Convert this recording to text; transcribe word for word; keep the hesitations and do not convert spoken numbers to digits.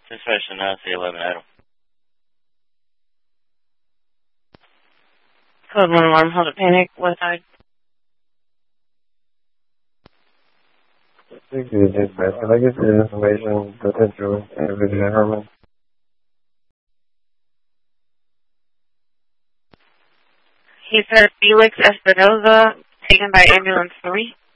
Dispatch to nine C eleven Adam. Code one alarm, hold up, panic, west side. Thank you, dispatch. Can I get the information potential individual Herman? He said Felix Espinoza, taken by ambulance three.